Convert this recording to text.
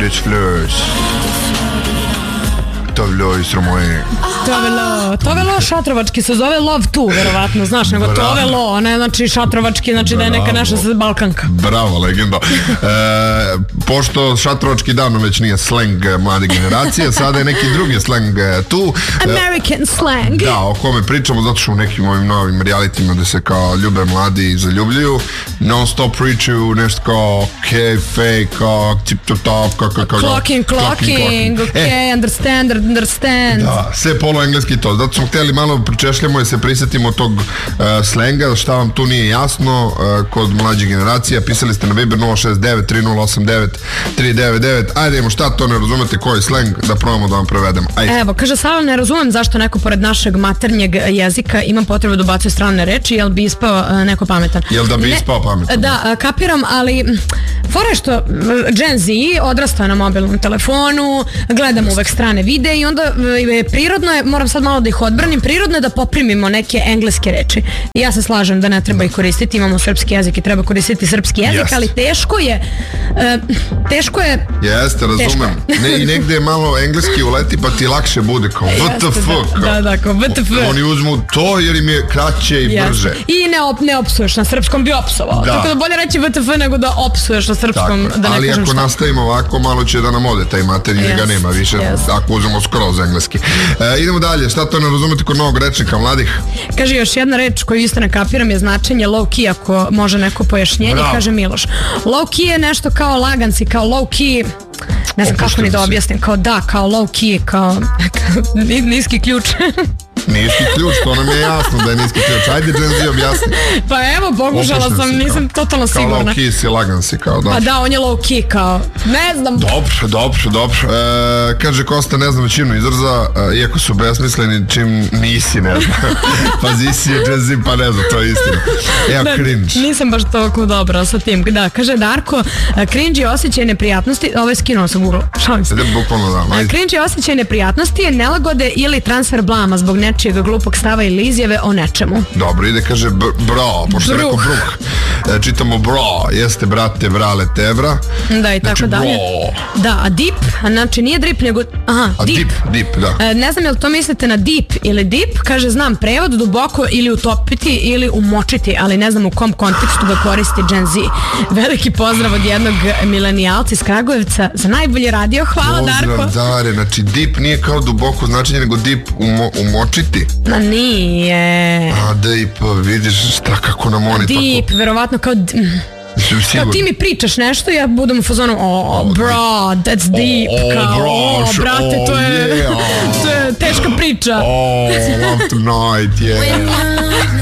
des fleurs. Tovelo Stromoje. Tovelo šatrovački se zove Love Tu, verovatno, znaš, nego Tovelo, ne znači šatrovački, znači da je neka naša Balkanka. Bravo, legenda. Pošto šatrovački davno već nije slang mlade generacije, sada je neki drugi slang tu. American slang. Da, o kome pričamo, zato što u nekim ovim novim realitima gde se kao ljube mladi i zaljubljuju, non stop pričaju nešto kao okay, fake, kao tip-top, clocking, okay, understand. Da, sve polo-engleski to. Zato smo htjeli malo pričešljamo i se prisetimo tog slenga, šta vam tu nije jasno kod mlađe generacije. Pisali ste na Viber 069-3089-399. Ajde, imamo šta to ne razumete, koji je sleng, da probamo da vam prevedemo. Ajde. Evo, kaže, samo ne razumem zašto neko pored našeg maternjeg jezika ima potrebu da ubacuje strane reči, jel bi ispao neko pametan? Jel da bi ispao pametan? Da, kapiram, ali fora je što Gen Z odrastao na mobilnom telefonu, gledamo uvek strane videe i onda prirodno je, moram sad malo da ih odbranim, prirodno je da poprimimo neke engleske reči. I ja se slažem da ne treba ih koristiti, imamo srpski jezik i treba koristiti srpski jezik, ali teško je. Jeste, razumem. I negde je malo engleski uleti pa ti lakše bude kao WTF. Da, kao WTF. Oni uzmu to jer im je kraće i brže. I ne opsuješ na srpskom, bi opsovao. Tako da bolje reći WTF nego da opsuješ na srpskom, da ne ali kažem ako šta. nastavimo ovako, malo će da nam ode taj maternji, jer ga nema više, ako uzmemo skroz engleski. Idemo dalje, šta to ne razumete kod novog rečnika mladih? Kaže, još jedna reč koju isto ne kapiram je značenje low key, ako može neko pojašnjenje. Bravo. Kaže Miloš, low key je nešto kao laganci, kao low key, ne znam kako ni da objasnim, kao low key, kao niski ključ. Niski ključ, to nam je jasno da je niski ključ. Ajde, Gen Z, objasni. Pa evo, pokušala sam, nisam totalno sigurna. Kao low key si, lagan si, kao da. Pa da, on je low key, kao, ne znam. Dobro. Kaže Kosta, ne znam većinu izraza, iako su besmisleni, čim nisi, ne znam. Pazi si je Gen Z, pa ne znam, to je istina. Evo, cringe. Nisam baš toliko dobra sa tim. Da, kaže Darko, cringe je osjećaj neprijatnosti, ovo je skinuo sam Google, šalim se. Bukvalno da. Cringe je osjećaj neprijatnosti, nelagode ili transfer blama zbog nečijeg glupog stava ili izjave o nečemu. Dobro, ide kaže bro, pošto je rekao bruh. Čitamo bro, jeste brate, vrale, tevra. Da, i tako dalje. Da, a dip, znači nije drip, nego, dip, da. Ne znam je li to mislite na deep ili dip, kaže znam prevod, duboko ili utopiti ili umočiti, ali ne znam u kom kontekstu ga koristi Gen Z. Veliki pozdrav od jednog milenijalca iz Kragujevca za najbolji radio, hvala Darko. Pozdrav Dare, znači dip nije kao duboko značenje, nego dip umočiti. Ma nije. A dip, vidiš šta kako nam oni tako. Dip, verovatno kao ti mi pričaš nešto i ja budem u fazonu bro, that's deep, kao brate, to je teška priča. Love tonight, yeah.